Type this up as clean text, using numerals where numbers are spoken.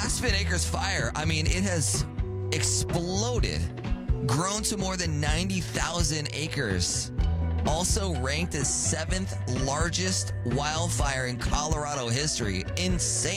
Aspen Acres fire, I mean, it has exploded, grown to more than 90,000 acres. Also ranked as 7th largest wildfire in Colorado history. Insane.